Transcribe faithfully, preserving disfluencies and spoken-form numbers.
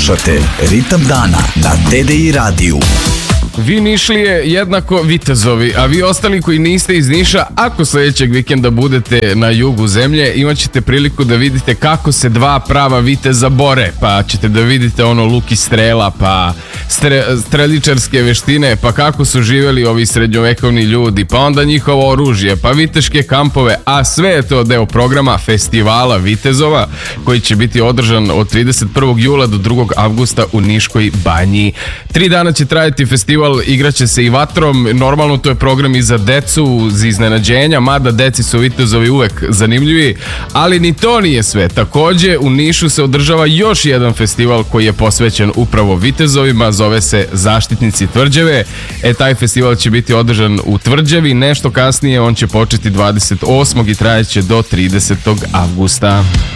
Slušate Ritam dana na T D I radiju. Vi Nišlije jednako vitezovi, a vi ostali koji niste iz Niša, ako sljedećeg vikenda budete na jugu zemlje, imat ćete priliku da vidite kako se dva prava viteza bore, pa ćete da vidite ono luk i strela, pa stre, streličarske veštine, pa kako su živjeli ovi srednjovekovni ljudi, pa onda njihovo oružje, pa viteške kampove, a sve je to deo programa Festivala vitezova koji će biti održan od trideset prvog jula do drugog avgusta u Niškoj banji. Tri dana će trajati festival, igraće se i vatrom, normalno to je program i za decu, za iznenađenja, mada deci su vitezovi uvek zanimljivi, ali ni to nije sve. Takođe u Nišu se održava još jedan festival koji je posvećen upravo vitezovima, zove se Zaštitnici tvrđave. E, taj festival će biti održan u Tvrđavi, nešto kasnije on će početi dvadeset osmog i trajeće do tridesetog avgusta.